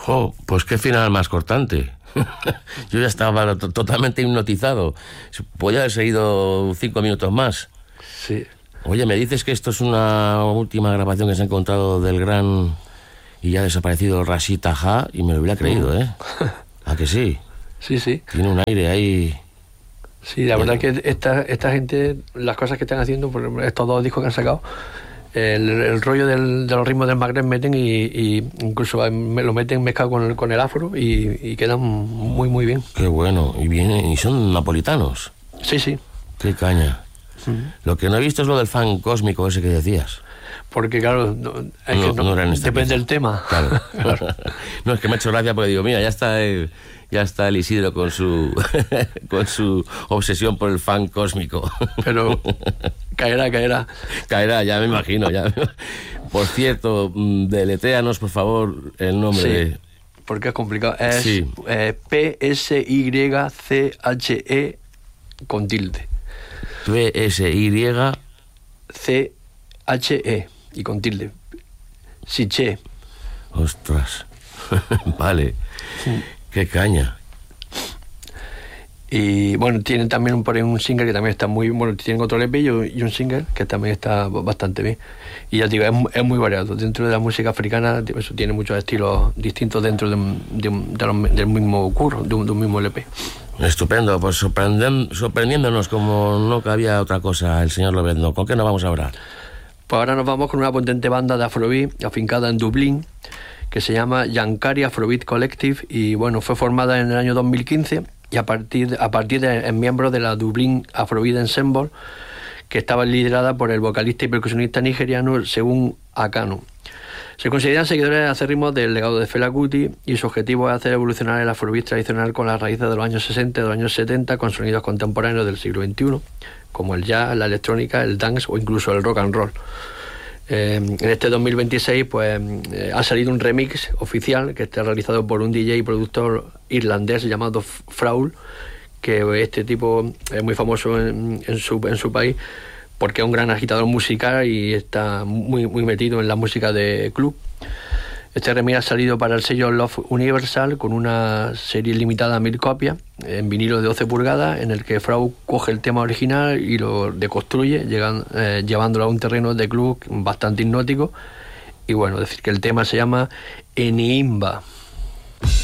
Jo, pues qué final más cortante. Yo ya estaba totalmente hipnotizado. Podía haber seguido 5 minutos más. Sí. Oye, me dices que esto es una última grabación que se ha encontrado del gran y ya desaparecido Rashid Taha, y me lo hubiera creído, ¿eh? ¿A que sí? Sí, sí. Tiene un aire ahí. Sí, la verdad que esta gente, las cosas que están haciendo, por ejemplo, estos 2 discos que han sacado, el rollo de los ritmos del Magreb meten y incluso lo meten mezclado con el afro y quedan muy, muy bien. Qué bueno. Y son napolitanos. Sí, sí. Qué caña. Lo que no he visto es lo del fan cósmico ese que decías. Porque claro, no era en depende del tema. Claro. Claro. No, es que me ha hecho gracia porque digo, mira, ya está el Isidro con su con su obsesión por el fan cósmico. Pero caerá. Caerá, ya me imagino. Por cierto, deletréanos, por favor, el nombre. Sí, de... porque es complicado. Es sí. PSYCHE con tilde. PSYCHE y con tilde. Siche. Ostras. Vale. Qué caña. Y bueno, tienen también por ahí un single que también está muy bueno. Tienen otro LP y un single que también está bastante bien. Y ya digo, es muy variado. Dentro de la música africana, eso tiene muchos estilos distintos dentro del mismo curro, de un mismo LP. Estupendo, pues sorprendiéndonos como no cabía otra cosa el señor Lobezno. ¿Con qué nos vamos a hablar? Pues ahora nos vamos con una potente banda de Afrobeat afincada en Dublín, que se llama Yankari Afrobeat Collective, y bueno, fue formada en el año 2015 y a partir de miembros de la Dublin Afrobeat Ensemble, que estaba liderada por el vocalista y percusionista nigeriano Segun Akanu. Se consideran seguidores acérrimos del legado de Fela Kuti y su objetivo es hacer evolucionar el Afrobeat tradicional con las raíces de los años 60 y de los años 70 con sonidos contemporáneos del siglo XXI, como el jazz, la electrónica, el dance o incluso el rock and roll. En este 2026 pues ha salido un remix oficial que está realizado por un DJ y productor irlandés llamado Fraul, que este tipo es muy famoso en su país porque es un gran agitador musical y está muy, muy metido en la música de club. Este remix ha salido para el sello Love Universal con una serie limitada a 1000 copias en vinilo de 12 pulgadas, en el que Frau coge el tema original y lo deconstruye, llevándolo a un terreno de club bastante hipnótico. Y bueno, decir que el tema se llama Eniimba.